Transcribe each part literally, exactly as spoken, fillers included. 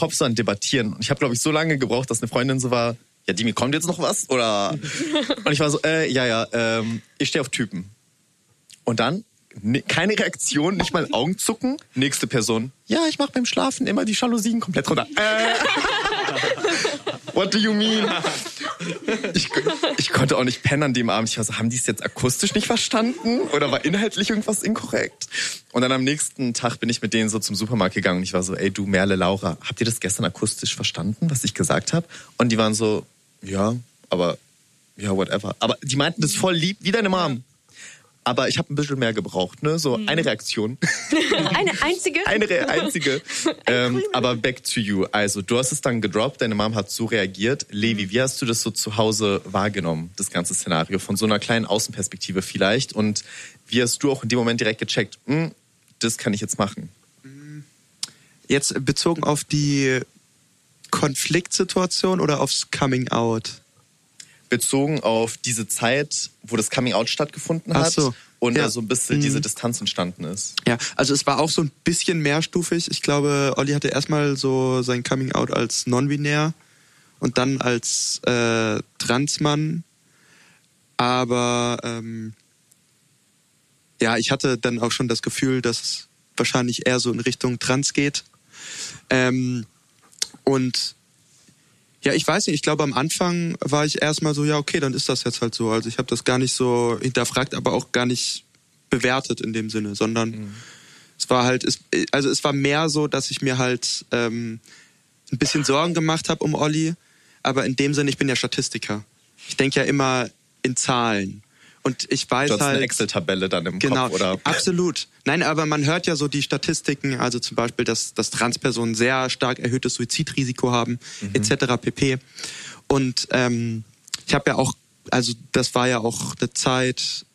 Kopf so an Debattieren. Und ich habe, glaube ich, so lange gebraucht, dass eine Freundin so war, ja, Dimi, kommt jetzt noch was? Oder und ich war so, äh, ja, ja, ähm, ich stehe auf Typen. Und dann ne, keine Reaktion, nicht mal Augenzucken. Nächste Person, ja, ich mache beim Schlafen immer die Jalousien komplett runter. Äh, what do you mean? Ich, ich konnte auch nicht pennen an dem Abend. Ich war so, haben die es jetzt akustisch nicht verstanden? Oder war inhaltlich irgendwas inkorrekt? Und dann am nächsten Tag bin ich mit denen so zum Supermarkt gegangen. Und ich war so, ey du Merle, Laura, habt ihr das gestern akustisch verstanden, was ich gesagt habe? Und die waren so, ja, aber, ja, whatever. Aber die meinten das voll lieb, wie deine Mom. Aber ich habe ein bisschen mehr gebraucht, ne? So mhm. eine Reaktion. Eine einzige? Eine re- einzige. ähm, aber back to you. Also, du hast es dann gedroppt, deine Mom hat so reagiert. Levi, wie hast du das so zu Hause wahrgenommen, das ganze Szenario? Von so einer kleinen Außenperspektive vielleicht. Und wie hast du auch in dem Moment direkt gecheckt, hm, das kann ich jetzt machen? Jetzt bezogen auf die Konfliktsituation oder aufs Coming Out? Bezogen auf diese Zeit, wo das Coming-out stattgefunden hat. Ach so. Und ja. da so ein bisschen mhm. diese Distanz entstanden ist. Ja, also es war auch so ein bisschen mehrstufig. Ich glaube, Olli hatte erstmal so sein Coming-out als non-binär und dann als äh, Transmann. Aber ähm, ja, ich hatte dann auch schon das Gefühl, dass es wahrscheinlich eher so in Richtung Trans geht. Ähm, und ja, ich weiß nicht, ich glaube am Anfang war ich erstmal so, ja okay, dann ist das jetzt halt so. Also ich habe das gar nicht so hinterfragt, aber auch gar nicht bewertet in dem Sinne, sondern mhm. es war halt, es, also es war mehr so, dass ich mir halt ähm, ein bisschen Sorgen gemacht habe um Olli, aber in dem Sinne, ich bin ja Statistiker. Ich denke ja immer in Zahlen. Und ich weiß du hast halt... eine Excel-Tabelle dann im genau, Kopf, oder? Absolut. Nein, aber man hört ja so die Statistiken, also zum Beispiel, dass, dass Transpersonen sehr stark erhöhtes Suizidrisiko haben, mhm. et cetera pp. Und ähm, ich habe ja auch, also das war ja auch eine Zeit,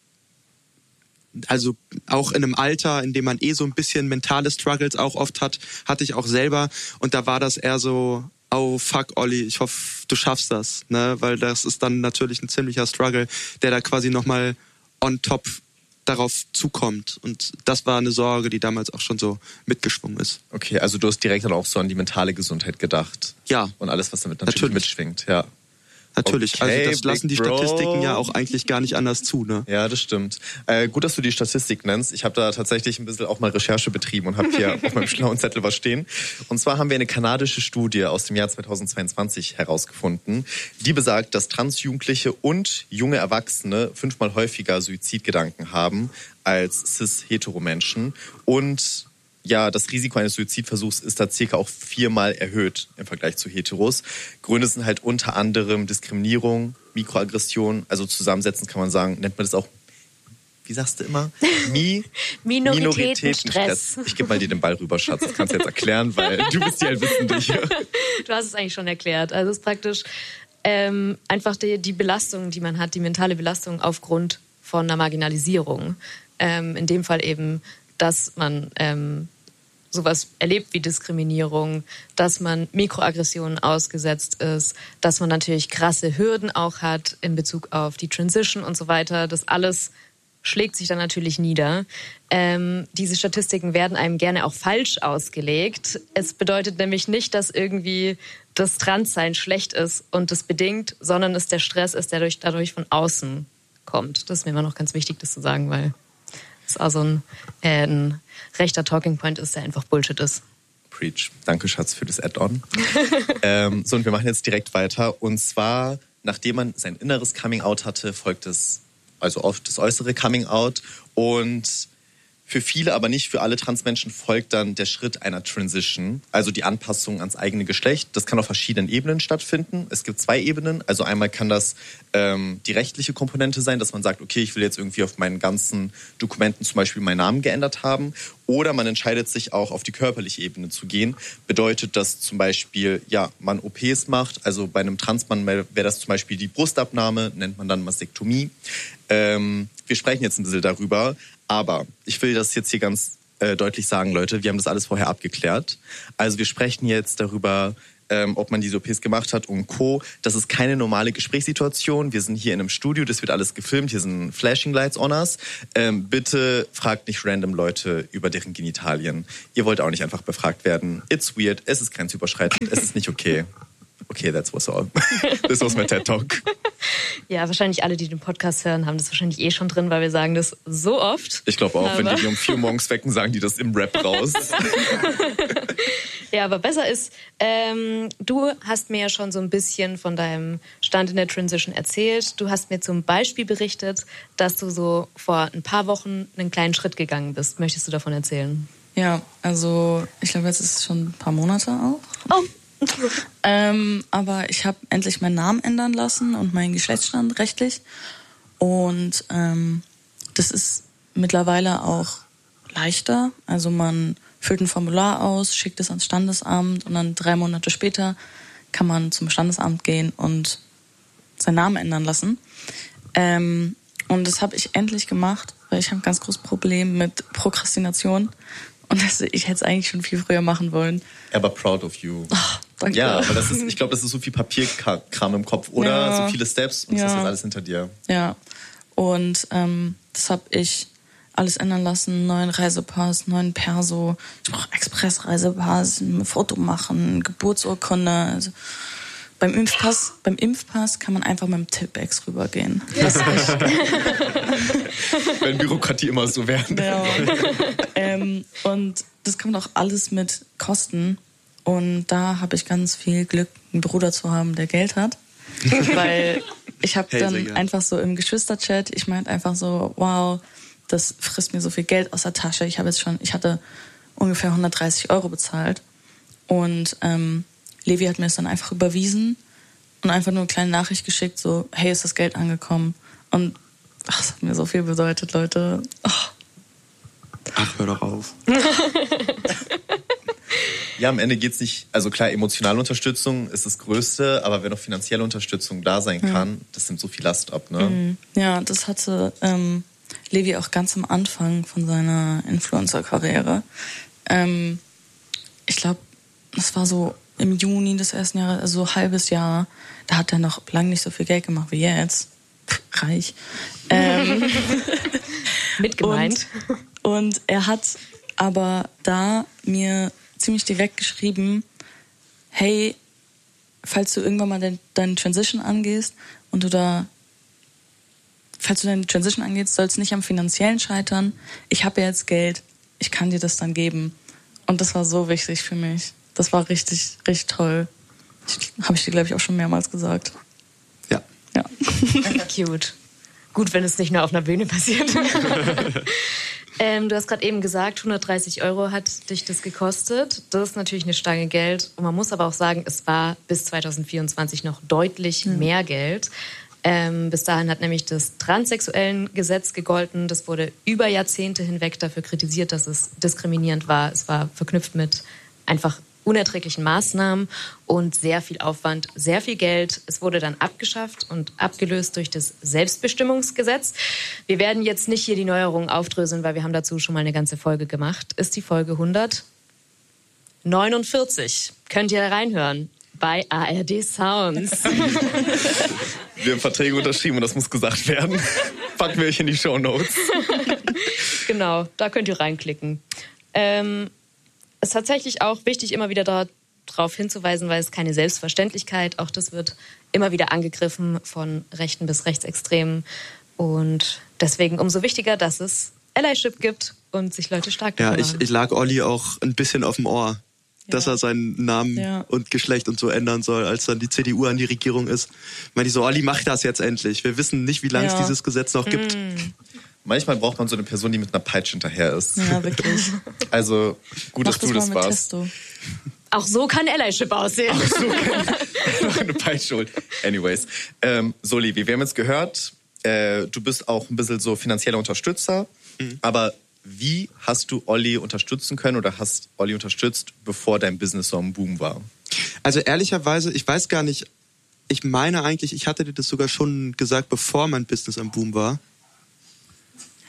also auch in einem Alter, in dem man eh so ein bisschen mentale Struggles auch oft hat, hatte ich auch selber. Und da war das eher so... oh fuck Olli, ich hoffe, du schaffst das, ne? Weil das ist dann natürlich ein ziemlicher Struggle, der da quasi nochmal on top darauf zukommt. Und das war eine Sorge, die damals auch schon so mitgeschwungen ist. Okay, also du hast direkt dann auch so an die mentale Gesundheit gedacht. Ja. Und alles, was damit natürlich, natürlich. mitschwingt, ja. Natürlich, okay, also das lassen die Statistiken Bro. ja auch eigentlich gar nicht anders zu, ne? Ja, das stimmt. Äh, gut, dass du die Statistik nennst. Ich habe da tatsächlich ein bisschen auch mal Recherche betrieben und habe hier auf meinem schlauen Zettel was stehen. Und zwar haben wir eine kanadische Studie aus dem Jahr zweitausendzweiundzwanzig herausgefunden, die besagt, dass Transjugendliche und junge Erwachsene fünfmal häufiger Suizidgedanken haben als cis-hetero-Menschen. Und ja, das Risiko eines Suizidversuchs ist da circa auch viermal erhöht im Vergleich zu Heteros. Gründe sind halt unter anderem Diskriminierung, Mikroaggression, also zusammensetzen kann man sagen, nennt man das auch, wie sagst du immer? Mi- Minoritätenstress. Ich gebe mal dir den Ball rüber, Schatz, das kannst du jetzt erklären, weil du bist ja allwissentlich. Du hast es eigentlich schon erklärt. Also es ist praktisch ähm, einfach die, die Belastung, die man hat, die mentale Belastung aufgrund von einer Marginalisierung. Ähm, in dem Fall eben, dass man ähm, sowas erlebt wie Diskriminierung, dass man Mikroaggressionen ausgesetzt ist, dass man natürlich krasse Hürden auch hat in Bezug auf die Transition und so weiter. Das alles schlägt sich dann natürlich nieder. Ähm, diese Statistiken werden einem gerne auch falsch ausgelegt. Es bedeutet nämlich nicht, dass irgendwie das Transsein schlecht ist und das bedingt, sondern es der Stress ist, der durch, dadurch von außen kommt. Das ist mir immer noch ganz wichtig, das zu sagen, weil das auch so ein, äh, ein rechter Talking Point ist, der einfach Bullshit ist. Preach. Danke, Schatz, für das Add-on. ähm, so, und wir machen jetzt direkt weiter. Und zwar, nachdem man sein inneres Coming-out hatte, folgt es also oft das äußere Coming-out. Und für viele, aber nicht für alle Transmenschen, folgt dann der Schritt einer Transition, also die Anpassung ans eigene Geschlecht. Das kann auf verschiedenen Ebenen stattfinden. Es gibt zwei Ebenen. Also einmal kann das ähm, die rechtliche Komponente sein, dass man sagt, okay, ich will jetzt irgendwie auf meinen ganzen Dokumenten zum Beispiel meinen Namen geändert haben. Oder man entscheidet sich auch auf die körperliche Ebene zu gehen. Bedeutet, dass zum Beispiel ja, man O Ps macht. Also bei einem Transmann wäre das zum Beispiel die Brustabnahme, nennt man dann Mastektomie. Ähm, wir sprechen jetzt ein bisschen darüber. Aber ich will das jetzt hier ganz äh, deutlich sagen, Leute, wir haben das alles vorher abgeklärt. Also wir sprechen jetzt darüber, ähm, ob man diese O Ps gemacht hat und Co. Das ist keine normale Gesprächssituation. Wir sind hier in einem Studio, das wird alles gefilmt. Hier sind Flashing Lights on us. Ähm, bitte fragt nicht random Leute über deren Genitalien. Ihr wollt auch nicht einfach befragt werden. It's weird, es ist grenzüberschreitend, es ist nicht okay. Okay, that's what's all. Das was mein TED Talk. Ja, wahrscheinlich alle, die den Podcast hören, haben das wahrscheinlich eh schon drin, weil wir sagen das so oft. Ich glaube auch, aber wenn die um vier morgens wecken, sagen die das im Rap raus. Ja, aber besser ist, ähm, du hast mir ja schon so ein bisschen von deinem Stand in der Transition erzählt. Du hast mir zum Beispiel berichtet, dass du so vor ein paar Wochen einen kleinen Schritt gegangen bist. Möchtest du davon erzählen? Ja, also ich glaube, jetzt ist es schon ein paar Monate auch. Oh, ähm, aber ich habe endlich meinen Namen ändern lassen und meinen Geschlechtsstand rechtlich. Und ähm, das ist mittlerweile auch leichter. Also man füllt ein Formular aus, schickt es ans Standesamt und dann drei Monate später kann man zum Standesamt gehen und seinen Namen ändern lassen. Ähm, und das habe ich endlich gemacht, weil ich habe ein ganz großes Problem mit Prokrastination. Und das, ich hätte es eigentlich schon viel früher machen wollen. Aber proud of you. Ach, danke. Ja, aber das ist, ich glaube, das ist so viel Papierkram im Kopf oder Ja. so viele Steps und Ja. das ist jetzt alles hinter dir. Ja, und ähm, das habe ich alles ändern lassen. Neuen Reisepass, neuen Perso. Ich brauche Expressreisepass, ein Foto machen, Geburtsurkunde. Also beim Impfpass, beim Impfpass kann man einfach mit dem Tippex rübergehen. Das ist echt. Wenn Bürokratie immer so werden. Ja. ähm, und das kommt auch alles mit Kosten. Und da habe ich ganz viel Glück, einen Bruder zu haben, der Geld hat. Weil ich habe Hey, sehr dann gerne. einfach so im Geschwisterchat, ich meinte einfach so, wow, das frisst mir so viel Geld aus der Tasche. Ich habe jetzt schon, ich hatte ungefähr hundertdreißig Euro bezahlt. Und ähm, Levi hat mir es dann einfach überwiesen und einfach nur eine kleine Nachricht geschickt, so, hey, ist das Geld angekommen? Und ach, das hat mir so viel bedeutet, Leute. Ach. Ach, hör doch auf. Ja, am Ende geht's nicht, also klar, emotionale Unterstützung ist das Größte, aber wenn auch finanzielle Unterstützung da sein kann, das nimmt so viel Last ab, ne? Ja, das hatte ähm, Levi auch ganz am Anfang von seiner Influencer-Karriere. Ähm, ich glaube, das war so im Juni des ersten Jahres, also so ein halbes Jahr. Da hat er noch lange nicht so viel Geld gemacht wie jetzt. Pff, reich. Ähm, mitgemeint. und, und er hat aber da mir ziemlich direkt geschrieben, hey, falls du irgendwann mal dein, deine Transition angehst und du da, falls du deine Transition angehst, soll es nicht am Finanziellen scheitern. Ich habe ja jetzt Geld, ich kann dir das dann geben. Und das war so wichtig für mich. Das war richtig, richtig toll. Habe ich dir, glaube ich, auch schon mehrmals gesagt. Ja. Ja. Cute. Gut, wenn es nicht nur auf einer Bühne passiert. ähm, du hast gerade eben gesagt, hundertdreißig Euro hat dich das gekostet. Das ist natürlich eine Stange Geld. Und man muss aber auch sagen, es war bis zwanzig vierundzwanzig noch deutlich Mhm. mehr Geld. Ähm, bis dahin hat nämlich das transsexuellen Gesetz gegolten. Das wurde über Jahrzehnte hinweg dafür kritisiert, dass es diskriminierend war. Es war verknüpft mit einfach unerträglichen Maßnahmen und sehr viel Aufwand, sehr viel Geld. Es wurde dann abgeschafft und abgelöst durch das Selbstbestimmungsgesetz. Wir werden jetzt nicht hier die Neuerungen aufdröseln, weil wir haben dazu schon mal eine ganze Folge gemacht. Ist die Folge hundertneunundvierzig. Könnt ihr reinhören bei A R D Sounds. Wir haben Verträge unterschrieben und das muss gesagt werden. Packen wir euch in die Shownotes. Genau, da könnt ihr reinklicken. Ähm, es ist tatsächlich auch wichtig, immer wieder darauf hinzuweisen, weil es keine Selbstverständlichkeit, auch das wird immer wieder angegriffen von Rechten bis Rechtsextremen. Und deswegen umso wichtiger, dass es Allyship gibt und sich Leute stark Ja, dafür ich, machen. ich lag Olli auch ein bisschen auf dem Ohr, dass Ja. er seinen Namen Ja. und Geschlecht und so ändern soll, als dann die C D U an die Regierung ist. Meinte ich so, Olli, mach das jetzt endlich. Wir wissen nicht, wie lange es Ja. dieses Gesetz noch gibt. Manchmal braucht man so eine Person, die mit einer Peitsche hinterher ist. Ja, wirklich. Also gut, Mach dass das du mal das mit warst. Testo. Auch so kann Allyship aussehen. So noch eine Peitsche holt. Anyways, ähm, so Levi, wir haben jetzt gehört, äh, du bist auch ein bisschen so finanzieller Unterstützer, aber wie hast du Olli unterstützen können oder hast Olli unterstützt, bevor dein Business so am Boom war? Also ehrlicherweise, ich weiß gar nicht, ich meine eigentlich, ich hatte dir das sogar schon gesagt, bevor mein Business am Boom war.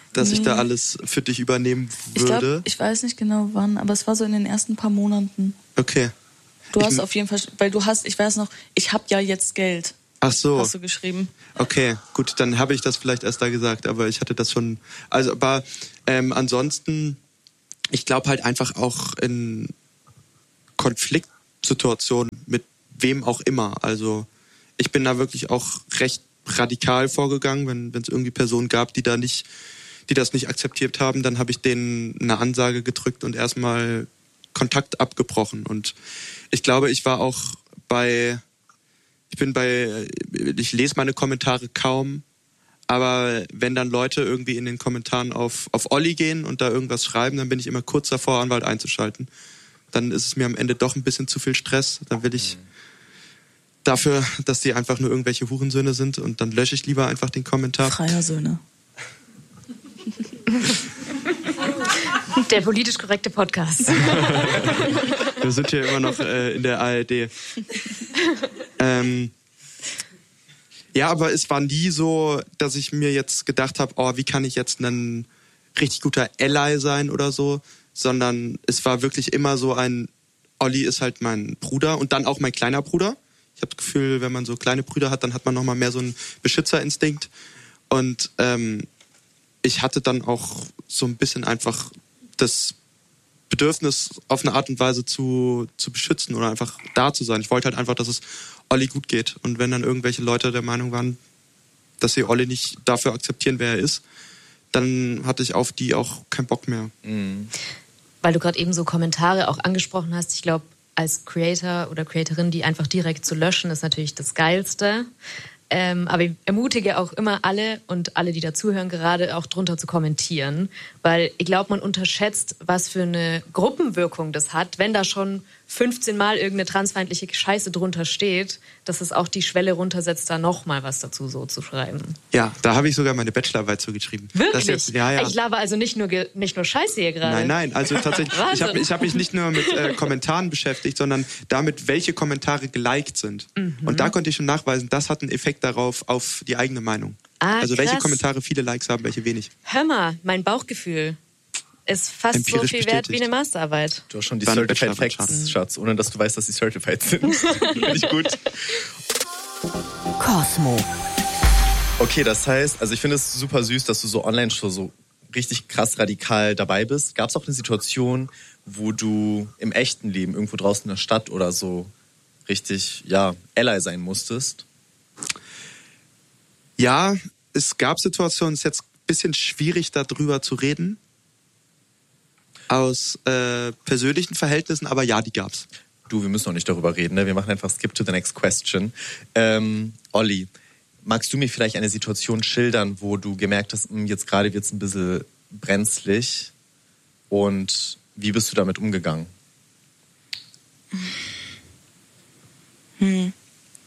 dass Nee. ich da alles für dich übernehmen Ich würde. glaube, ich weiß nicht genau wann, aber es war so in den ersten paar Monaten. Okay. Du Ich hast m- auf jeden Fall, weil du hast, ich weiß noch, ich hab ja jetzt Geld, Ach so. hast du geschrieben. Okay, gut, dann habe ich das vielleicht erst da gesagt, aber ich hatte das schon. Also, aber ähm, ansonsten, ich glaube halt einfach auch in Konfliktsituationen mit wem auch immer. Also ich bin da wirklich auch recht radikal vorgegangen, wenn wenn es irgendwie Personen gab, die da nicht, die das nicht akzeptiert haben, dann habe ich denen eine Ansage gedrückt und erstmal Kontakt abgebrochen. Und ich glaube, ich war auch bei Ich bin bei, ich lese meine Kommentare kaum, aber wenn dann Leute irgendwie in den Kommentaren auf, auf Olli gehen und da irgendwas schreiben, dann bin ich immer kurz davor, Anwalt einzuschalten. Dann ist es mir am Ende doch ein bisschen zu viel Stress. Dann will ich dafür, dass die einfach nur irgendwelche Hurensöhne sind und dann lösche ich lieber einfach den Kommentar. Freier Söhne. Der politisch korrekte Podcast. Wir sind hier immer noch äh, in der A R D. ähm, ja, aber es war nie so, dass ich mir jetzt gedacht habe, oh, wie kann ich jetzt ein richtig guter Ally sein oder so, sondern es war wirklich immer so ein, Olli ist halt mein Bruder und dann auch mein kleiner Bruder. Ich habe das Gefühl, wenn man so kleine Brüder hat, dann hat man nochmal mehr so einen Beschützerinstinkt. Und ähm, ich hatte dann auch so ein bisschen einfach das Bedürfnis, auf eine Art und Weise zu, zu beschützen oder einfach da zu sein. Ich wollte halt einfach, dass es Olli gut geht. Und wenn dann irgendwelche Leute der Meinung waren, dass sie Olli nicht dafür akzeptieren, wer er ist, dann hatte ich auf die auch keinen Bock mehr. Mhm. Weil du gerade eben so Kommentare auch angesprochen hast, ich glaube, als Creator oder Creatorin, die einfach direkt zu löschen, ist natürlich das Geilste. Ähm, aber ich ermutige auch immer alle und alle, die dazuhören, gerade auch drunter zu kommentieren. Weil ich glaube, man unterschätzt, was für eine Gruppenwirkung das hat, wenn da schon fünfzehn Mal irgendeine transfeindliche Scheiße drunter steht, dass es auch die Schwelle runtersetzt, da nochmal was dazu so zu schreiben. Ja, da habe ich sogar meine Bachelorarbeit zu geschrieben. Wirklich? Das jetzt, ja, ja. Ich laber also nicht nur, ge- nicht nur Scheiße hier gerade. Nein, nein, also tatsächlich, ich Wahnsinn. habe ich hab mich nicht nur mit äh, Kommentaren beschäftigt, sondern damit, welche Kommentare geliked sind. Mhm. Und da konnte ich schon nachweisen, das hat einen Effekt darauf, auf die eigene Meinung. Ah, also welche krass. Kommentare viele Likes haben, welche wenig. Hör mal, mein Bauchgefühl ist fast Empirisch so viel wert bestätigt. wie eine Masterarbeit. Du hast schon die War eine Certified Bachelorarbeit, Facts, Schatz, ohne dass du weißt, dass sie certified sind. Finde ich gut. Cosmo. Okay, das heißt, also ich finde es super süß, dass du so online schon so richtig krass radikal dabei bist. Gab es auch eine Situation, wo du im echten Leben irgendwo draußen in der Stadt oder so richtig, ja, Ally sein musstest? Ja, es gab Situationen, es ist jetzt ein bisschen schwierig, darüber zu reden. Aus äh, persönlichen Verhältnissen, aber ja, die gab's. Du, wir müssen noch nicht darüber reden, ne? Wir machen einfach Skip to the next question. Ähm, Olli, magst du mir vielleicht eine Situation schildern, wo du gemerkt hast, mh, jetzt gerade wird's ein bisschen brenzlig und wie bist du damit umgegangen? Hm.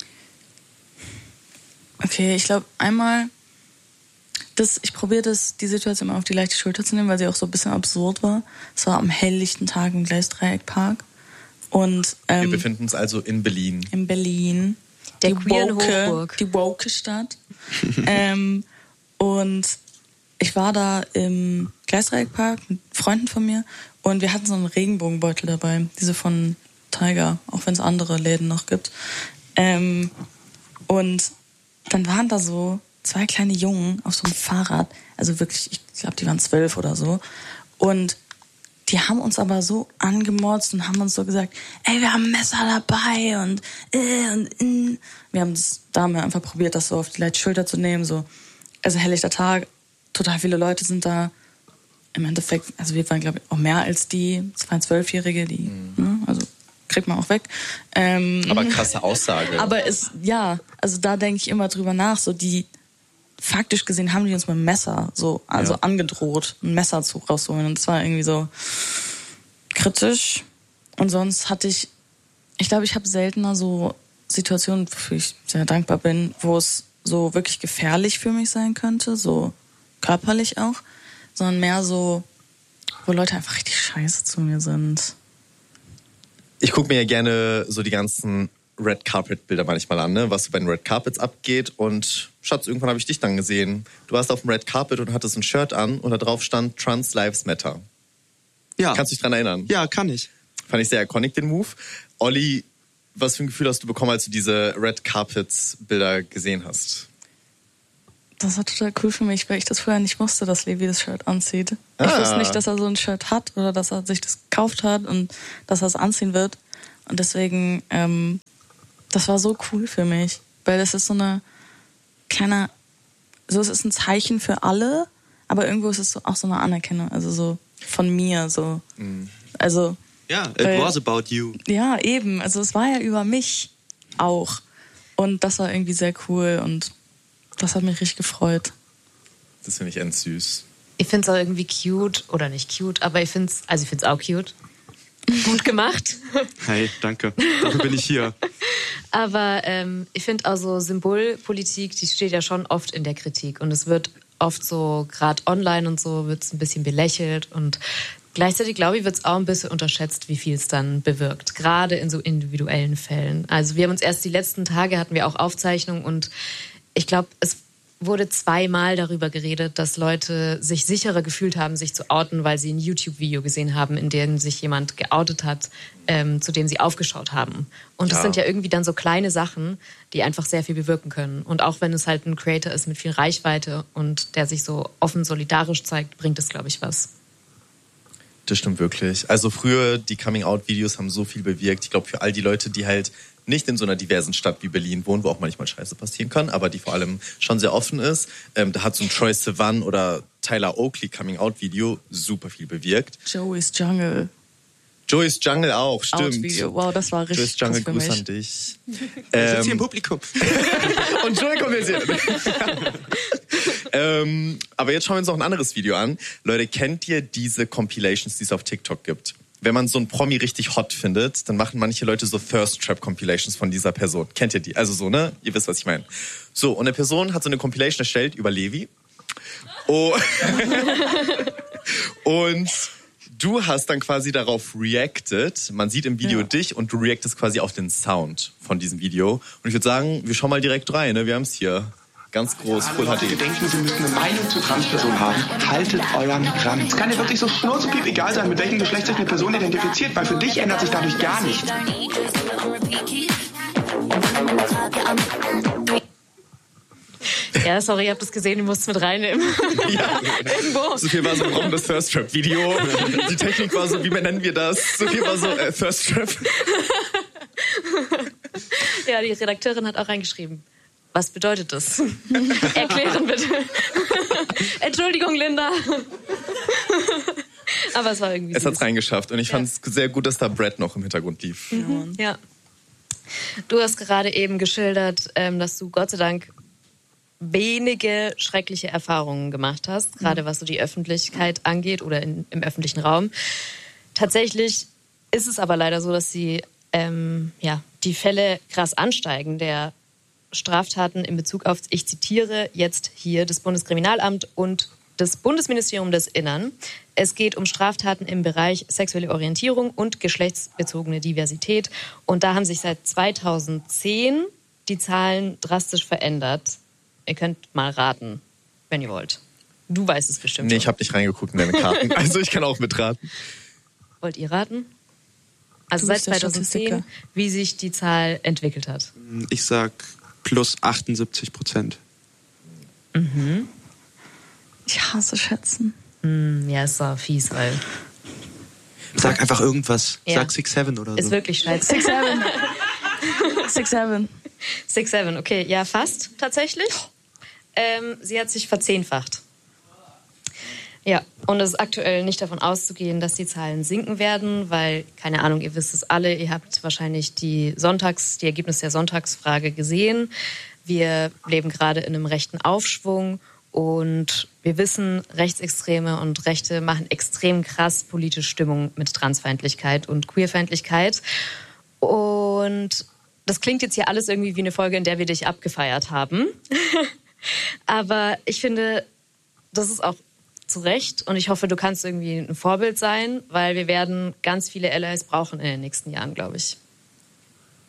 Okay, ich glaube einmal, das, ich probiere das, die Situation immer auf die leichte Schulter zu nehmen, weil sie auch so ein bisschen absurd war. Es war am helllichten Tag im Gleisdreieckpark. Und ähm, Wir befinden uns also in Berlin. in Berlin. Der die queeren woke, Hochburg. Die woke Stadt. ähm, und ich war da im Gleisdreieckpark mit Freunden von mir und wir hatten so einen Regenbogenbeutel dabei, diese von Tiger, auch wenn es andere Läden noch gibt. Ähm, und dann waren da so zwei kleine Jungen auf so einem Fahrrad, also wirklich, ich glaube, die waren zwölf oder so. Und die haben uns aber so angemotzt und haben uns so gesagt, ey, wir haben ein Messer dabei und äh, und äh. Wir haben das, da haben wir einfach probiert, das so auf die leichte Schulter zu nehmen, so, also helllichter Tag, total viele Leute sind da. Im Endeffekt, also wir waren, glaube ich, auch mehr als die zwei Zwölfjährige, die, mhm. ne, also kriegt man auch weg. Ähm, Aber krasse Aussage. aber es, ja, also da denke ich immer drüber nach, so die, faktisch gesehen haben die uns mit einem Messer so, also ja. angedroht, ein Messer zu rausholen. Und es war irgendwie so kritisch. Und sonst hatte ich, ich glaube, ich habe seltener so Situationen, wofür ich sehr dankbar bin, wo es so wirklich gefährlich für mich sein könnte, so körperlich auch, sondern mehr so, wo Leute einfach richtig scheiße zu mir sind. Ich gucke mir ja gerne so die ganzen Red Carpet Bilder manchmal an, ne? Was so bei den Red Carpets abgeht. Und Schatz, irgendwann habe ich dich dann gesehen. Du warst auf dem Red Carpet und hattest ein Shirt an und da drauf stand Trans Lives Matter. Ja. Kannst du dich dran erinnern? Ja, kann ich. Fand ich sehr iconic, den Move. Olli, was für ein Gefühl hast du bekommen, als du diese Red Carpets Bilder gesehen hast? Das war total cool für mich, weil ich das vorher nicht wusste, dass Levi das Shirt anzieht. Ah. Ich wusste nicht, dass er so ein Shirt hat oder dass er sich das gekauft hat und dass er es anziehen wird. Und deswegen, ähm, das war so cool für mich, weil das ist so eine kleine, so es ist ein Zeichen für alle, aber irgendwo ist es so, auch so eine Anerkennung, also so von mir, so. Mhm. Also. Ja, it weil, was about you. Ja, eben. Also es war ja über mich auch. Und das war irgendwie sehr cool und das hat mich richtig gefreut. Das finde ich end süß. Ich finde es auch irgendwie cute, oder nicht cute, aber ich finde es, also ich finde es auch cute. Gut gemacht. Hey, danke. Dafür bin ich hier. Aber ähm, ich finde auch so Symbolpolitik, die steht ja schon oft in der Kritik. Und es wird oft so, gerade online und so, wird es ein bisschen belächelt. Und gleichzeitig, glaube ich, wird es auch ein bisschen unterschätzt, wie viel es dann bewirkt. Gerade in so individuellen Fällen. Also wir haben uns erst die letzten Tage, hatten wir auch Aufzeichnungen. Und ich glaube, es wurde zweimal darüber geredet, dass Leute sich sicherer gefühlt haben, sich zu outen, weil sie ein YouTube-Video gesehen haben, in dem sich jemand geoutet hat, ähm, zu dem sie aufgeschaut haben. Und das Ja. sind ja irgendwie dann so kleine Sachen, die einfach sehr viel bewirken können. Und auch wenn es halt ein Creator ist mit viel Reichweite und der sich so offen solidarisch zeigt, bringt es, glaube ich, was. Das stimmt wirklich. Also früher, die Coming-out-Videos haben so viel bewirkt. Ich glaube, für all die Leute, die halt nicht in so einer diversen Stadt wie Berlin wohnen, wo auch manchmal Scheiße passieren kann, aber die vor allem schon sehr offen ist. Ähm, da hat so ein Troye Sivan oder Tyler Oakley Coming-out-Video super viel bewirkt. Joey's Jungle. Joey's Jungle auch, stimmt. Out-Video. Wow, das war richtig Joey's Jungle, krass für Gruß mich. an dich. Ich sitze Ähm, hier im Publikum. und Joey kommt jetzt hier. ähm, aber jetzt schauen wir uns noch ein anderes Video an. Leute, kennt ihr diese Compilations, die es auf TikTok gibt? Wenn man so einen Promi richtig hot findet, dann machen manche Leute so Thirst Trap Compilations von dieser Person. Kennt ihr die? Also so, ne? Ihr wisst, was ich meine. So, und eine Person hat so eine Compilation erstellt über Levi. Oh. Und du hast dann quasi darauf reacted. Man sieht im Video Ja. dich und du reactest quasi auf den Sound von diesem Video. Und ich würde sagen, wir schauen mal direkt rein. Ne? Wir haben es hier. Ganz groß, Full H D. Leute denken, sie müssen eine Meinung zur Transperson haben. Haltet euren Rand. Es kann dir wirklich so schnurzepiep egal sein, mit welchem Geschlecht sich eine Person identifiziert, weil für dich ändert sich dadurch gar nichts. Ja, sorry, ihr habt das gesehen, ihr müsst es mit reinnehmen. Ja. Irgendwo. So viel war so, wir brauchen das Thirst Trap Video. Die Technik war so, wie nennen wir das? So viel war so, äh, Thirst Trap. Ja, die Redakteurin hat auch reingeschrieben. Was bedeutet das? Erklären bitte. Entschuldigung, Linda. Aber es war irgendwie Es hat's süß. reingeschafft und ich Ja. fand es sehr gut, dass da Brad noch im Hintergrund lief. Mhm. Ja. Du hast gerade eben geschildert, ähm, dass du Gott sei Dank wenige schreckliche Erfahrungen gemacht hast, gerade was so die Öffentlichkeit angeht oder in, im öffentlichen Raum. Tatsächlich ist es aber leider so, dass die, ähm, ja, die Fälle krass ansteigen, der Straftaten in Bezug auf, ich zitiere jetzt hier, das Bundeskriminalamt und das Bundesministerium des Innern. Es geht um Straftaten im Bereich sexuelle Orientierung und geschlechtsbezogene Diversität. Und da haben sich seit zweitausendzehn die Zahlen drastisch verändert. Ihr könnt mal raten, wenn ihr wollt. Du weißt es bestimmt Nee, schon. ich habe nicht reingeguckt in deine Karten. Also ich kann auch mitraten. Wollt ihr raten? Also Du seit bist der zweitausendzehn, Statistiker. wie sich die Zahl entwickelt hat. Ich sag plus achtundsiebzig Prozent. Ich hasse Schätzen. Hm, ja, ist so fies, weil Sag einfach irgendwas. Ja. Sag six seven oder ist so. wirklich scheiße. Six Seven. Six Seven. Six Seven, okay, ja, fast tatsächlich. Ähm, sie hat sich verzehnfacht. Ja, und es ist aktuell nicht davon auszugehen, dass die Zahlen sinken werden, weil, keine Ahnung, ihr wisst es alle, ihr habt wahrscheinlich die Sonntags, die Ergebnisse der Sonntagsfrage gesehen. Wir leben gerade in einem rechten Aufschwung und wir wissen, Rechtsextreme und Rechte machen extrem krass politische Stimmung mit Transfeindlichkeit und Queerfeindlichkeit. Und das klingt jetzt hier alles irgendwie wie eine Folge, in der wir dich abgefeiert haben. Aber ich finde, das ist auch zu Recht und ich hoffe, du kannst irgendwie ein Vorbild sein, weil wir werden ganz viele Allies brauchen in den nächsten Jahren, glaube ich.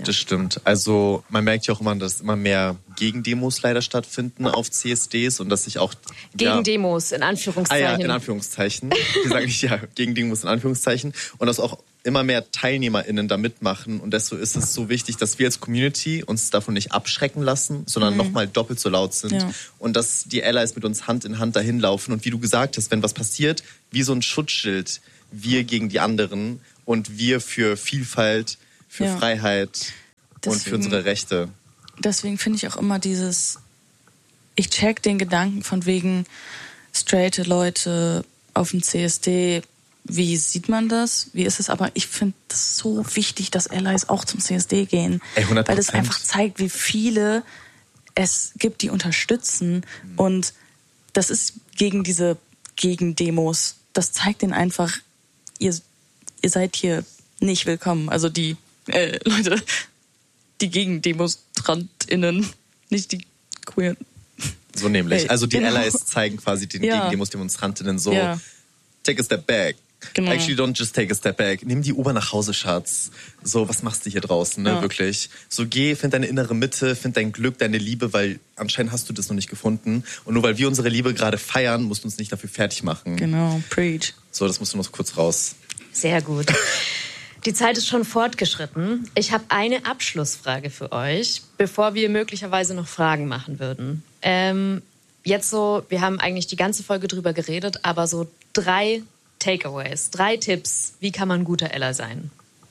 Das stimmt. Also man merkt ja auch immer, dass immer mehr Gegendemos leider stattfinden auf C S Ds und dass sich auch... Gegendemos, ja, in Anführungszeichen. Ah ja, in Anführungszeichen. Die sagen nicht ja, Gegendemos in Anführungszeichen. Und dass auch immer mehr TeilnehmerInnen da mitmachen. Und deshalb ist es so wichtig, dass wir als Community uns davon nicht abschrecken lassen, sondern mhm. nochmal doppelt so laut sind. Ja. Und dass die Allies mit uns Hand in Hand dahin laufen. Und wie du gesagt hast, wenn was passiert, wie so ein Schutzschild, wir gegen die anderen und wir für Vielfalt, für ja. Freiheit deswegen, und für unsere Rechte. Deswegen finde ich auch immer dieses, ich check den Gedanken von wegen straighte Leute auf dem C S D, wie sieht man das? Wie ist es? Aber ich finde das so wichtig, dass Allies auch zum C S D gehen. Ey, hundert Prozent. Weil das einfach zeigt, wie viele es gibt, die unterstützen. Mhm. Und das ist gegen diese Gegendemos. Das zeigt ihnen einfach, ihr, ihr seid hier nicht willkommen. Also die äh, Leute, die GegendemonstrantInnen, nicht die queer. So nämlich. Hey, also die genau. Allies zeigen quasi den ja. Gegendemos-Demonstrantinnen so, ja. take a step back. Genau. Actually, don't just take a step back. Nimm die Uber nach Hause, Schatz. So, was machst du hier draußen, ne? Ja. Wirklich. So, geh, find deine innere Mitte, find dein Glück, deine Liebe, weil anscheinend hast du das noch nicht gefunden. Und nur weil wir unsere Liebe gerade feiern, musst du uns nicht dafür fertig machen. Genau, preach. So, das musst du noch kurz raus. Sehr gut. Die Zeit ist schon fortgeschritten. Ich habe eine Abschlussfrage für euch, bevor wir möglicherweise noch Fragen machen würden. Ähm, jetzt so, wir haben eigentlich die ganze Folge drüber geredet, aber so drei Takeaways, drei Tipps, wie kann man ein guter Ally sein?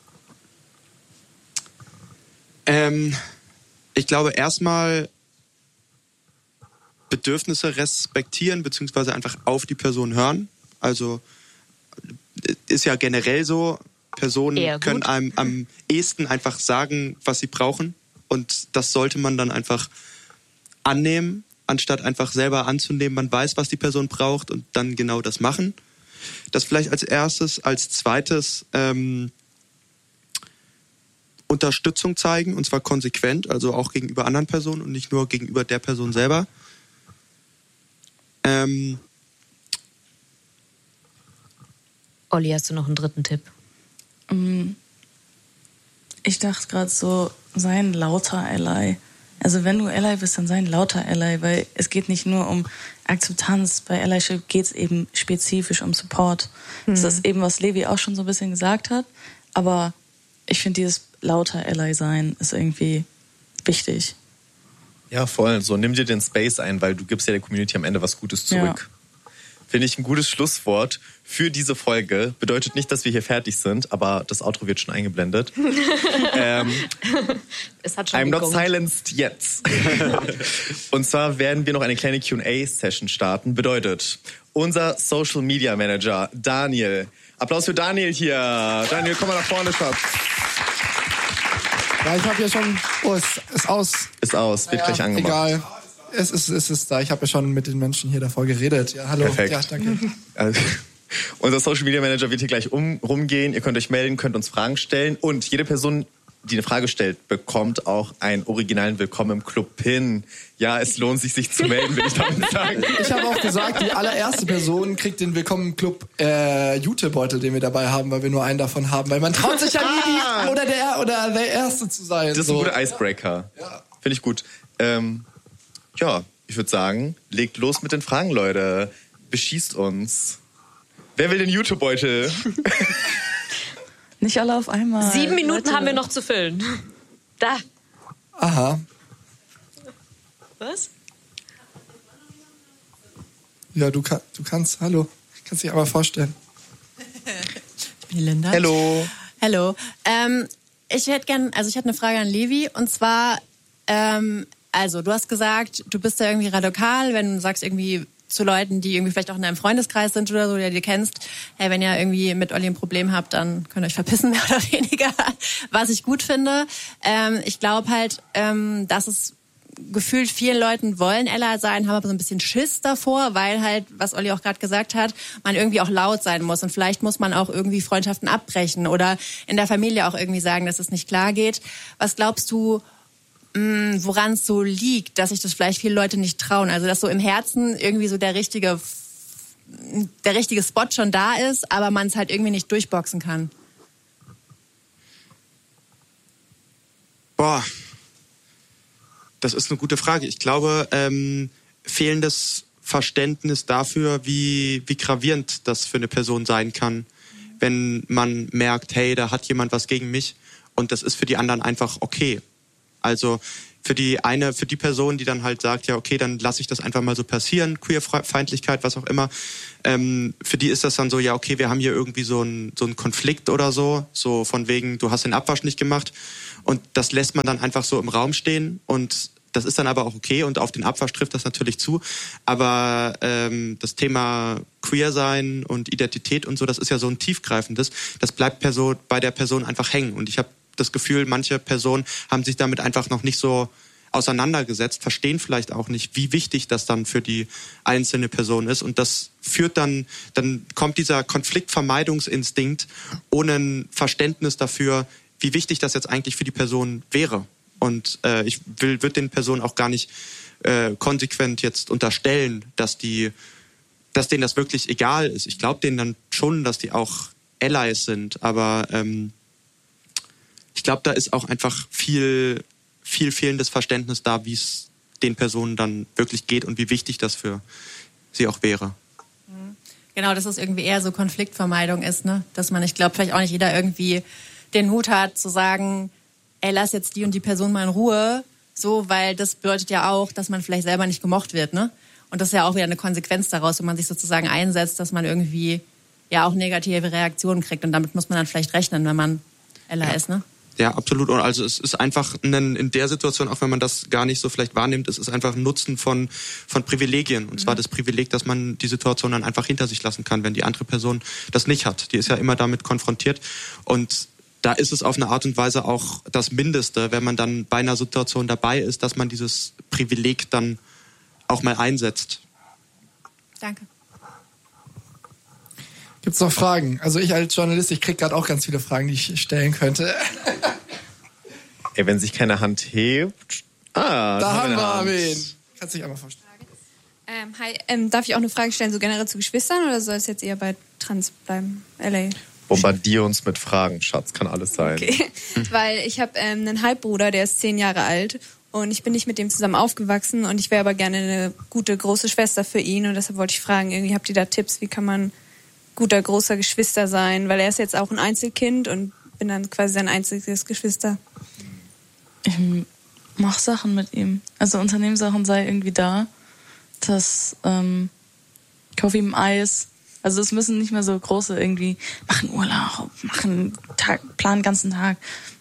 Ähm, ich glaube erstmal Bedürfnisse respektieren, beziehungsweise einfach auf die Person hören. Also ist ja generell so, Personen können einem am ehesten einfach sagen, was sie brauchen. Und das sollte man dann einfach annehmen, anstatt einfach selber anzunehmen, man weiß, was die Person braucht und dann genau das machen. Das vielleicht als erstes. Als zweites ähm, Unterstützung zeigen, und zwar konsequent, also auch gegenüber anderen Personen und nicht nur gegenüber der Person selber. Ähm, Olli, hast du noch einen dritten Tipp? Ich dachte gerade so, sei ein lauter Ally. Also wenn du Ally bist, dann sei ein lauter Ally, weil es geht nicht nur um Akzeptanz. Bei Allyship geht es eben spezifisch um Support. Mhm. Das ist eben, was Levi auch schon so ein bisschen gesagt hat. Aber ich finde, dieses lauter Ally sein ist irgendwie wichtig. Ja, voll. So, nimm dir den Space ein, weil du gibst ja der Community am Ende was Gutes zurück. Ja. Finde ich ein gutes Schlusswort für diese Folge. Bedeutet nicht, dass wir hier fertig sind, aber das Outro wird schon eingeblendet. ähm, es hat schon I'm gegungt. not silenced yet. Und zwar werden wir noch eine kleine Q and A-Session starten. Bedeutet, unser Social Media Manager Daniel. Applaus für Daniel hier. Daniel, komm mal nach vorne, Schatz. Ja, ich habe ja schon... Oh, es ist aus. Ist aus, wird ja, gleich angemacht. Egal. Es ist, es ist da. Ich habe ja schon mit den Menschen hier davor geredet. Ja, hallo. Perfekt. Ja, danke. Also, unser Social Media Manager wird hier gleich um, rumgehen. Ihr könnt euch melden, könnt uns Fragen stellen. Und jede Person, die eine Frage stellt, bekommt auch einen originalen Willkommen im Club Pin. Ja, es lohnt sich, sich zu melden, will ich damit sagen. Ich habe auch gesagt, die allererste Person kriegt den Willkommen im Club äh, Jutebeutel, den wir dabei haben, weil wir nur einen davon haben. Weil man traut sich ja nie, die, oder, der, oder der Erste zu sein. Das ist so. ein guter Icebreaker. Ja. Finde ich gut. Ähm, ja, ich würde sagen, legt los mit den Fragen, Leute. Beschießt uns. Wer will den Jutebeutel? Nicht alle auf einmal. Sieben Minuten Leute. haben wir noch zu füllen. Da. Aha. Was? Ja, du, kann, du kannst, hallo. Ich kann dich aber vorstellen. Ich bin die Linda. Hallo. Hallo. Ähm, ich hätte gern, also ich hätte eine Frage an Levi, und zwar, ähm, also du hast gesagt, du bist da irgendwie radikal, wenn du sagst irgendwie zu Leuten, die irgendwie vielleicht auch in deinem Freundeskreis sind oder so, der dir kennst, hey, wenn ihr irgendwie mit Olli ein Problem habt, dann könnt ihr euch verpissen, mehr oder weniger, was ich gut finde. Ähm, ich glaube halt, ähm, dass es gefühlt vielen Leuten wollen Ally sein, haben aber so ein bisschen Schiss davor, weil halt, was Olli auch gerade gesagt hat, man irgendwie auch laut sein muss und vielleicht muss man auch irgendwie Freundschaften abbrechen oder in der Familie auch irgendwie sagen, dass es nicht klar geht. Was glaubst du, woran es so liegt, dass sich das vielleicht viele Leute nicht trauen? Also dass so im Herzen irgendwie so der richtige, der richtige Spot schon da ist, aber man es halt irgendwie nicht durchboxen kann. Boah, das ist eine gute Frage. Ich glaube, ähm, fehlendes Verständnis dafür, wie, wie gravierend das für eine Person sein kann, wenn man merkt, hey, da hat jemand was gegen mich und das ist für die anderen einfach okay. Also für die eine, für die Person, die dann halt sagt, ja okay, dann lasse ich das einfach mal so passieren, Queerfeindlichkeit, was auch immer, ähm, für die ist das dann so, ja okay, wir haben hier irgendwie so einen so einen Konflikt oder so, so von wegen, du hast den Abwasch nicht gemacht und das lässt man dann einfach so im Raum stehen und das ist dann aber auch okay und auf den Abwasch trifft das natürlich zu, aber ähm, das Thema Queer-Sein und Identität und so, das ist ja so ein tiefgreifendes, das bleibt Person, bei der Person einfach hängen und ich habe das Gefühl, manche Personen haben sich damit einfach noch nicht so auseinandergesetzt, verstehen vielleicht auch nicht, wie wichtig das dann für die einzelne Person ist. Und das führt dann, dann kommt dieser Konfliktvermeidungsinstinkt ohne ein Verständnis dafür, wie wichtig das jetzt eigentlich für die Person wäre. Und äh, ich will, würde den Personen auch gar nicht äh, konsequent jetzt unterstellen, dass die, dass denen das wirklich egal ist. Ich glaube denen dann schon, dass die auch Allies sind, aber ähm, ich glaube, da ist auch einfach viel, viel fehlendes Verständnis da, wie es den Personen dann wirklich geht und wie wichtig das für sie auch wäre. Genau, dass es irgendwie eher so Konfliktvermeidung ist, ne? Dass man, ich glaube, vielleicht auch nicht jeder irgendwie den Mut hat zu sagen, ey, lass jetzt die und die Person mal in Ruhe, so, weil das bedeutet ja auch, dass man vielleicht selber nicht gemocht wird, ne? Und das ist ja auch wieder eine Konsequenz daraus, wenn man sich sozusagen einsetzt, dass man irgendwie ja auch negative Reaktionen kriegt und damit muss man dann vielleicht rechnen, wenn man Ella ja. ist, ne? Ja, absolut. Und also es ist einfach ein, in der Situation, auch wenn man das gar nicht so vielleicht wahrnimmt, es ist einfach ein Nutzen von, von Privilegien. Und mhm. zwar das Privileg, dass man die Situation dann einfach hinter sich lassen kann, wenn die andere Person das nicht hat. Die ist ja immer damit konfrontiert. Und da ist es auf eine Art und Weise auch das Mindeste, wenn man dann bei einer Situation dabei ist, dass man dieses Privileg dann auch mal einsetzt. Danke. Gibt's noch Fragen? Also ich als Journalist, ich kriege gerade auch ganz viele Fragen, die ich stellen könnte. Ey, wenn sich keine Hand hebt... Ah, da haben wir wen. Kannst du dich einmal vorstellen. Ähm, hi, ähm, darf ich auch eine Frage stellen, so generell zu Geschwistern oder soll es jetzt eher bei Trans bleiben? L A? Bombardier uns mit Fragen, Schatz, kann alles sein. Okay, weil ich habe ähm, einen Halbbruder, der ist zehn Jahre alt und ich bin nicht mit dem zusammen aufgewachsen und ich wäre aber gerne eine gute große Schwester für ihn und deshalb wollte ich fragen, irgendwie habt ihr da Tipps, wie kann man guter großer Geschwister sein, weil er ist jetzt auch ein Einzelkind und bin dann quasi sein einziges Geschwister. Ich mach Sachen mit ihm. Also Unternehmenssachen sei irgendwie da. Das ähm, kauf ihm Eis. Also es müssen nicht mehr so große irgendwie machen Urlaub, machen Tag, plan den ganzen Tag,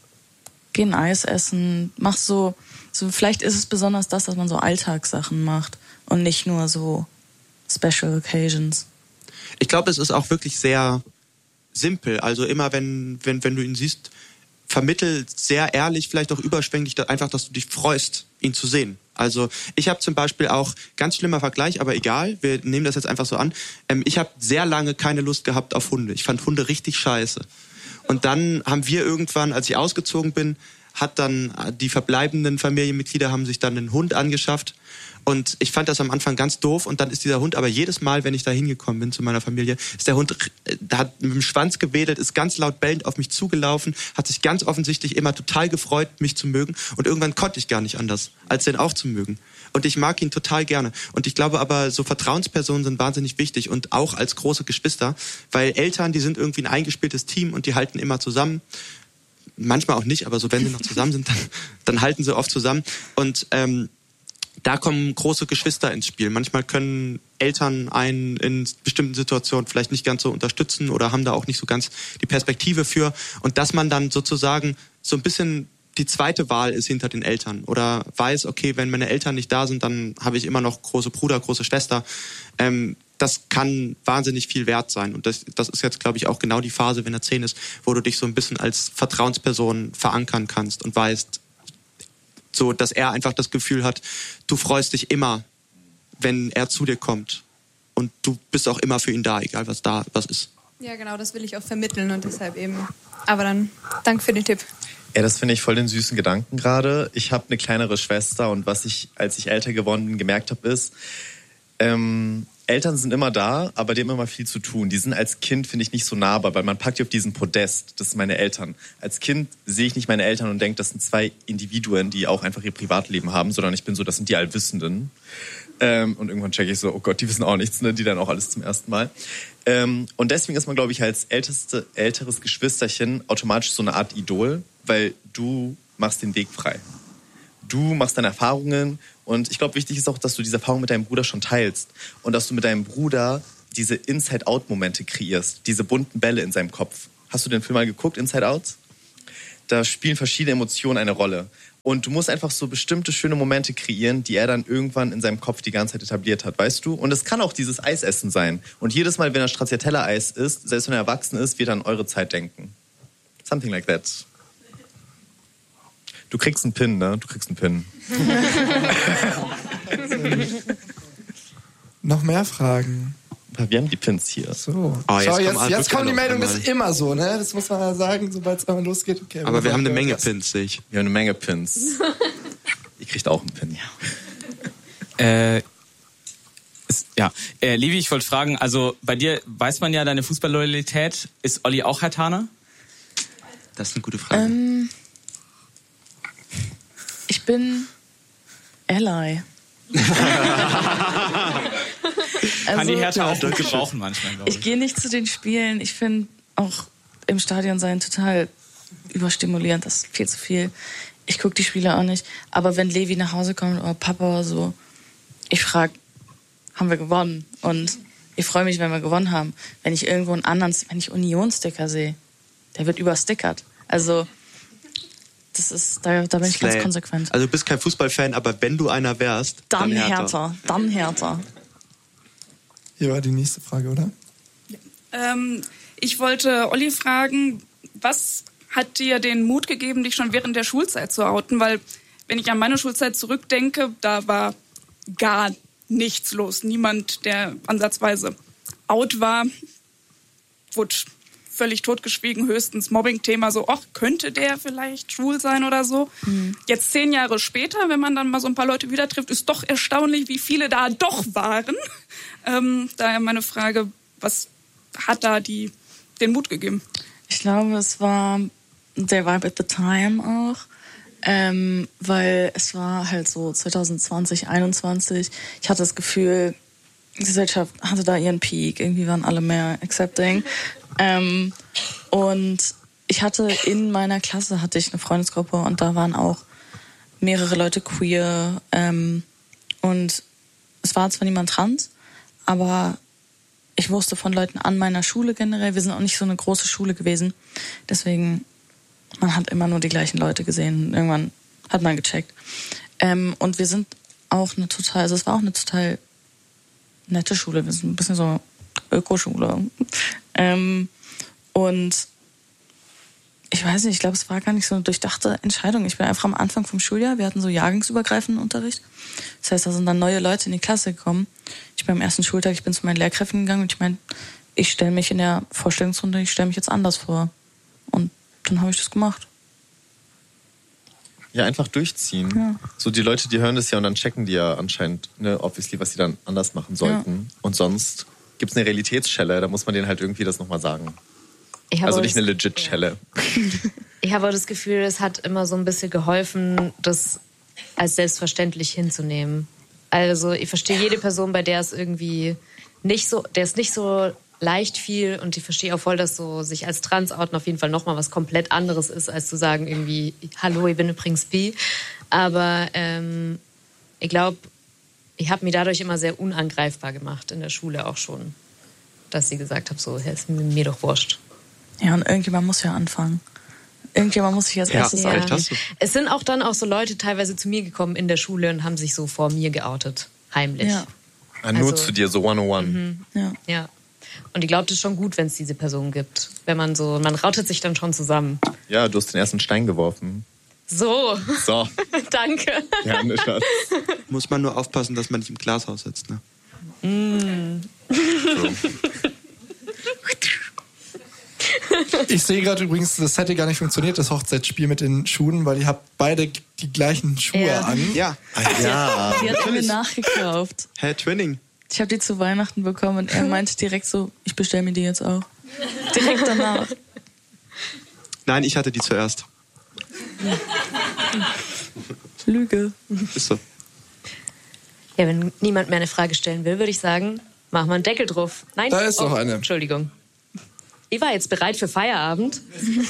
gehen Eis essen, mach so, so vielleicht ist es besonders das, dass man so Alltagssachen macht und nicht nur so Special Occasions. Ich glaube, es ist auch wirklich sehr simpel. Also immer, wenn, wenn, wenn du ihn siehst, vermittel sehr ehrlich, vielleicht auch überschwänglich, einfach, dass du dich freust, ihn zu sehen. Also ich habe zum Beispiel auch, ganz schlimmer Vergleich, aber egal, wir nehmen das jetzt einfach so an, ähm, ich habe sehr lange keine Lust gehabt auf Hunde. Ich fand Hunde richtig scheiße. Und dann haben wir irgendwann, als ich ausgezogen bin, hat dann die verbleibenden Familienmitglieder haben sich dann einen Hund angeschafft. Und ich fand das am Anfang ganz doof. Und dann ist dieser Hund aber jedes Mal, wenn ich da hingekommen bin zu meiner Familie, ist der Hund, der hat mit dem Schwanz gewedelt, ist ganz laut bellend auf mich zugelaufen, hat sich ganz offensichtlich immer total gefreut, mich zu mögen. Und irgendwann konnte ich gar nicht anders, als den auch zu mögen. Und ich mag ihn total gerne. Und ich glaube aber, so Vertrauenspersonen sind wahnsinnig wichtig. Und auch als große Geschwister. Weil Eltern, die sind irgendwie ein eingespieltes Team und die halten immer zusammen. Manchmal auch nicht, aber so wenn sie noch zusammen sind, dann, dann halten sie oft zusammen. Und ähm, da kommen große Geschwister ins Spiel. Manchmal können Eltern einen in bestimmten Situationen vielleicht nicht ganz so unterstützen oder haben da auch nicht so ganz die Perspektive für. Und dass man dann sozusagen so ein bisschen die zweite Wahl ist hinter den Eltern oder weiß, okay, wenn meine Eltern nicht da sind, dann habe ich immer noch große Bruder, große Schwester. Ähm, das kann wahnsinnig viel wert sein. Und das, das ist jetzt, glaube ich, auch genau die Phase, wenn er zehn ist, wo du dich so ein bisschen als Vertrauensperson verankern kannst und weißt, so, dass er einfach das Gefühl hat, du freust dich immer, wenn er zu dir kommt. Und du bist auch immer für ihn da, egal was da was ist. Ja, genau, das will ich auch vermitteln und deshalb eben. Aber dann, danke für den Tipp. Ja, das finde ich voll den süßen Gedanken gerade. Ich habe eine kleinere Schwester und was ich, als ich älter geworden bin, gemerkt habe, ist, ähm, Eltern sind immer da, aber die haben immer viel zu tun. Die sind als Kind, finde ich, nicht so nahbar, weil man packt die auf diesen Podest. Das sind meine Eltern. Als Kind sehe ich nicht meine Eltern und denke, das sind zwei Individuen, die auch einfach ihr Privatleben haben, sondern ich bin so, das sind die Allwissenden. Ähm, und irgendwann checke ich so, oh Gott, die wissen auch nichts, ne? Die dann auch alles zum ersten Mal. Ähm, und deswegen ist man, glaube ich, als älteste, älteres Geschwisterchen automatisch so eine Art Idol, weil du machst den Weg frei. Du machst deine Erfahrungen und ich glaube, wichtig ist auch, dass du diese Erfahrung mit deinem Bruder schon teilst und dass du mit deinem Bruder diese Inside-Out-Momente kreierst, diese bunten Bälle in seinem Kopf. Hast du den Film mal geguckt, Inside Out? Da spielen verschiedene Emotionen eine Rolle. Und du musst einfach so bestimmte schöne Momente kreieren, die er dann irgendwann in seinem Kopf die ganze Zeit etabliert hat, weißt du? Und es kann auch dieses Eisessen sein. Und jedes Mal, wenn er Stracciatella-Eis isst, selbst wenn er erwachsen ist, wird er an eure Zeit denken. Something like that. Du kriegst einen Pin, ne? Du kriegst einen Pin. Noch mehr Fragen? Wir haben die Pins hier. So. Oh, jetzt Schau, kommt jetzt, mal jetzt kommt die Rückkehr Meldung, noch das ist einmal. immer so, ne? Das muss man ja sagen, sobald es einmal losgeht. Okay, Aber wir haben eine wunderbar. Menge Pins, sehe ich. Wir haben eine Menge Pins. Ihr kriegt auch einen Pin. Äh, ist, ja, äh, Levi, ich wollte fragen, also bei dir weiß man ja deine Fußballloyalität. Ist Olli auch Herthaner? Das ist eine gute Frage. Ähm, ich bin Ally. Kann die Hertha ja, auch gut gebrauchen manchmal, glaube ich. Ich gehe nicht zu den Spielen. Ich finde auch im Stadion sein total überstimulierend. Das ist viel zu viel. Ich gucke die Spiele auch nicht. Aber wenn Levi nach Hause kommt oder Papa oder so, ich frage, haben wir gewonnen? Und ich freue mich, wenn wir gewonnen haben. Wenn ich irgendwo einen anderen, wenn ich Union-Sticker sehe, der wird überstickert. Also das ist, da, da bin ich Slay. ganz konsequent. Also du bist kein Fußballfan, aber wenn du einer wärst, Dann, dann Hertha. Hertha. Dann Hertha. Hier war die nächste Frage, oder? Ähm, ich wollte Olli fragen, was hat dir den Mut gegeben, dich schon während der Schulzeit zu outen? Weil, wenn ich an meine Schulzeit zurückdenke, da war gar nichts los. Niemand, der ansatzweise out war, wurde völlig totgeschwiegen, höchstens Mobbing-Thema, so, ach, könnte der vielleicht schwul sein oder so. Mhm. Jetzt zehn Jahre später, wenn man dann mal so ein paar Leute wieder trifft, ist doch erstaunlich, wie viele da doch waren. Ähm, daher meine Frage, was hat da die, den Mut gegeben? Ich glaube, es war der Vibe at the time auch, ähm, weil es war halt so zwanzig zwanzig, einundzwanzig. Ich hatte das Gefühl, die Gesellschaft hatte da ihren Peak. Irgendwie waren alle mehr accepting. Ähm, und ich hatte in meiner Klasse hatte ich eine Freundesgruppe und da waren auch mehrere Leute queer. Ähm, und es war zwar niemand trans, aber ich wusste von Leuten an meiner Schule generell, wir sind auch nicht so eine große Schule gewesen, deswegen, man hat immer nur die gleichen Leute gesehen. Irgendwann hat man gecheckt. Ähm, und wir sind auch eine total, also es war auch eine total nette Schule, wir sind ein bisschen so Ökoschule. Ähm, und ich weiß nicht, ich glaube, es war gar nicht so eine durchdachte Entscheidung. Ich bin einfach am Anfang vom Schuljahr, wir hatten so jahrgangsübergreifenden Unterricht. Das heißt, da sind dann neue Leute in die Klasse gekommen. Ich bin am ersten Schultag, ich bin zu meinen Lehrkräften gegangen und ich meine, ich stelle mich in der Vorstellungsrunde, ich stelle mich jetzt anders vor. Und dann habe ich das gemacht. Ja, einfach durchziehen. Ja. So die Leute, die hören das ja und dann checken die ja anscheinend, ne, obviously, was sie dann anders machen sollten. Ja. Und sonst gibt's eine Realitätsschelle, da muss man denen halt irgendwie das nochmal sagen. Ich also habe nicht eine legit Schelle. Ich habe das Gefühl, es hat immer so ein bisschen geholfen, das als selbstverständlich hinzunehmen. Also ich verstehe jede Person, bei der es irgendwie nicht so, der es nicht so leicht fiel, und ich verstehe auch voll, dass so sich als Trans-Outen auf jeden Fall nochmal was komplett anderes ist, als zu sagen irgendwie, hallo, ich bin übrigens bi. Aber ähm, ich glaube, ich habe mir dadurch immer sehr unangreifbar gemacht, in der Schule auch schon. Dass sie gesagt habe, so, ist mir doch wurscht. Ja, und irgendjemand muss ja anfangen. Irgendjemand muss sich als erstes ja. outen. Es sind auch dann auch so Leute teilweise zu mir gekommen in der Schule und haben sich so vor mir geoutet. Heimlich. Ja. Ah, nur Also, zu dir, so hunderteins. Mhm. Ja. Ja. Und ich glaube, das ist schon gut, wenn es diese Person gibt. Wenn man so, man rautet sich dann schon zusammen. Ja, du hast den ersten Stein geworfen. So. So. Danke. Ja, ne, Schatz. Muss man nur aufpassen, dass man nicht im Glashaus sitzt, ne? Mm. So. Ich sehe gerade übrigens, das hätte gar nicht funktioniert, das Hochzeitsspiel mit den Schuhen, weil ihr habt beide die gleichen Schuhe Ja. an. Ja. Ah, ja. Die hat mir nachgekauft. Hä, Twinning. Ich habe die zu Weihnachten bekommen und er meinte direkt so, ich bestelle mir die jetzt auch. Direkt danach. Nein, ich hatte die zuerst. Lüge. Ist so. Ja, wenn niemand mehr eine Frage stellen will, würde ich sagen, machen wir einen Deckel drauf. Nein, Da ist oh, noch eine. Entschuldigung. Ich war jetzt bereit für Feierabend.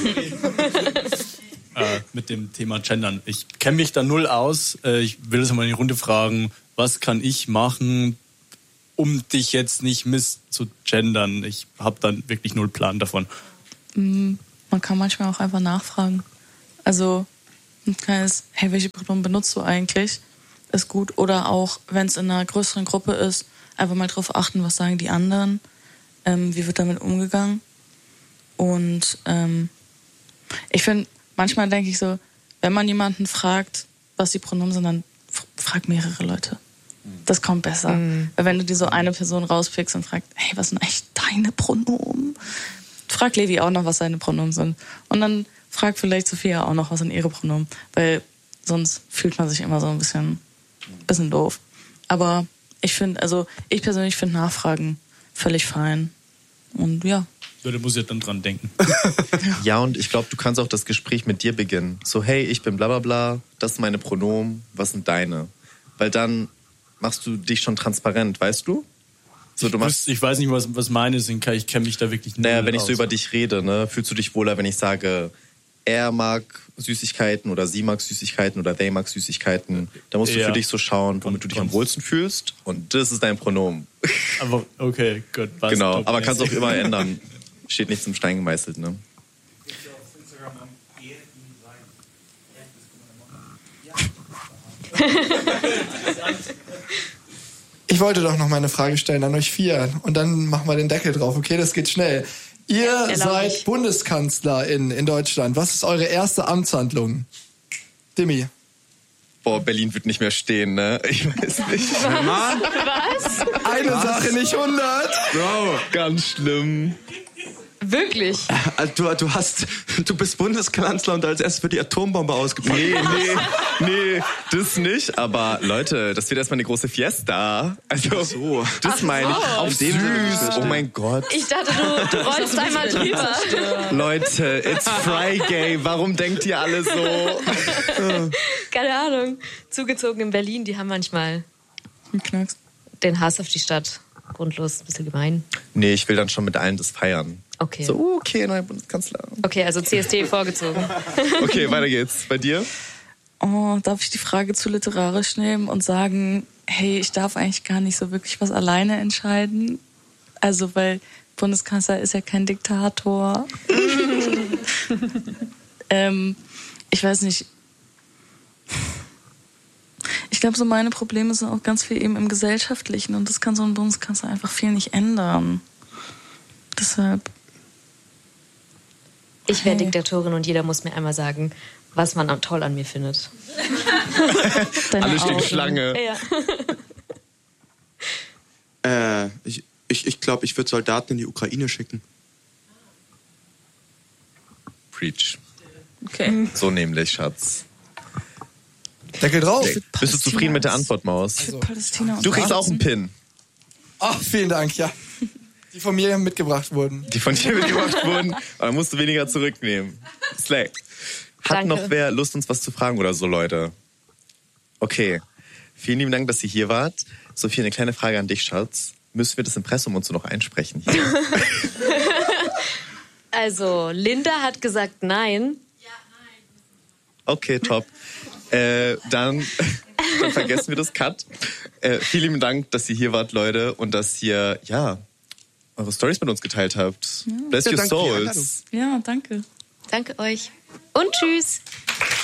äh, mit dem Thema Gendern. Ich kenne mich da null aus. Äh, ich will das mal in die Runde fragen. Was kann ich machen, um dich jetzt nicht miss zu gendern? Ich habe dann wirklich null Plan davon. Man kann manchmal auch einfach nachfragen. Also ein kleines, hey, welche Pronomen benutzt du eigentlich? Ist gut. Oder auch, wenn es in einer größeren Gruppe ist, einfach mal drauf achten, was sagen die anderen, ähm, wie wird damit umgegangen. Und ähm, ich finde, manchmal denke ich so, wenn man jemanden fragt, was die Pronomen sind, dann f- frag mehrere Leute. Das kommt besser. Mhm. Weil wenn du dir so eine Person rauspickst und fragst, hey, was sind eigentlich deine Pronomen? Frag Levi auch noch, was seine Pronomen sind. Und dann frag vielleicht Sophia auch noch, was sind ihre Pronomen. Weil sonst fühlt man sich immer so ein bisschen, bisschen doof. Aber ich finde, also ich persönlich finde Nachfragen völlig fein. Und ja. Ja, da muss ich dann dran denken. Ja, und ich glaube, du kannst auch das Gespräch mit dir beginnen. So, hey, ich bin bla bla bla, das sind meine Pronomen, was sind deine? Weil dann machst du dich schon transparent, weißt du? So, du machst, ich weiß nicht, was, was meine sind. Ich kenne mich da wirklich nicht. Naja, wenn ich aus. so über dich rede, ne, fühlst du dich wohler, wenn ich sage, er mag Süßigkeiten oder sie mag Süßigkeiten oder they mag Süßigkeiten. Da musst du Ja. für dich so schauen, womit du dich am wohlsten fühlst. Und das ist dein Pronomen. Aber okay, gut. Passt. Genau, Okay. aber kannst auch immer ändern. Steht nichts im Stein gemeißelt, ne? Ich wollte doch noch mal eine Frage stellen an euch vier und dann machen wir den Deckel drauf. Okay, das geht schnell. Ihr Erlaub seid ich. Bundeskanzlerin in Deutschland. Was ist eure erste Amtshandlung? Dimi. Boah, Berlin wird nicht mehr stehen, ne? Ich weiß nicht. Was? Eine Sache, nicht hundert. Bro, ganz schlimm. Wirklich? Also du, du hast, du bist Bundeskanzler und als erstes wird die Atombombe ausgepackt. Nee, nee, nee, das nicht. Aber Leute, das wird erstmal eine große Fiesta. Also, so. das Ach meine ich. so. Auf dem süß. Oh mein Gott. Ich dachte, du, du rollst einmal drüber. Leute, it's Friday. Warum denkt ihr alle so? Keine Ahnung. Zugezogen in Berlin, die haben manchmal Knacks. den Hass auf die Stadt. Grundlos, ein bisschen gemein. Nee, ich will dann schon mit allen das feiern. Okay. So, okay, neuer Bundeskanzler. Okay, also C S T vorgezogen. Okay, weiter geht's. Bei dir? Oh, darf ich die Frage zu literarisch nehmen und sagen, hey, ich darf eigentlich gar nicht so wirklich was alleine entscheiden? Also, weil Bundeskanzler ist ja kein Diktator. ähm, ich weiß nicht. Ich glaube, so meine Probleme sind auch ganz viel eben im Gesellschaftlichen und das kann so ein Bundeskanzler einfach viel nicht ändern. Deshalb. Ich wäre Hey. Diktatorin und jeder muss mir einmal sagen, was man toll an mir findet. Deine Alle stehen Augen. Schlange. Ja. Äh, ich ich, ich glaube, ich würde Soldaten in die Ukraine schicken. Preach. Okay. So nämlich, Schatz. Deckel drauf. Bist du zufrieden mit der Antwort, Maus? Für Palästina und Du kriegst auch einen Pin, Ach, vielen Dank, ja. Die von mir mitgebracht wurden. die von dir mitgebracht wurden. Aber dann musst du weniger zurücknehmen. Slack. Hat Danke. noch wer Lust, uns was zu fragen oder so, Leute? Okay. Vielen lieben Dank, dass ihr hier wart. Sophie, eine kleine Frage an dich, Schatz. Müssen wir das Impressum uns so noch einsprechen hier? Also, Linda hat gesagt nein. Okay, top. Äh, dann, dann vergessen wir das Cut. Äh, vielen lieben Dank, dass ihr hier wart, Leute, und dass ihr, ja, eure Storys mit uns geteilt habt. Bless Ja, your danke für die Einladung. souls. Ja, danke. Danke euch. Und tschüss.